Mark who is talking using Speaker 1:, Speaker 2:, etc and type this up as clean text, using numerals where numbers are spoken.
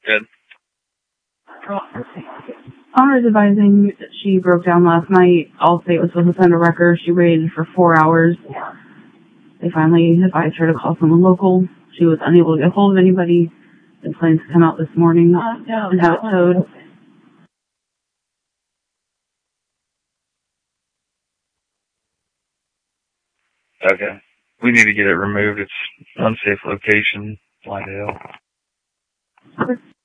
Speaker 1: Good.
Speaker 2: Honors advising that she broke down last night. Allstate was supposed to send a wrecker. She waited for 4 hours. They finally advised her to call someone local. She was unable to get hold of anybody. They plans to come out this morning and have it towed.
Speaker 1: Okay. We need to get it removed. It's unsafe location. Slidell.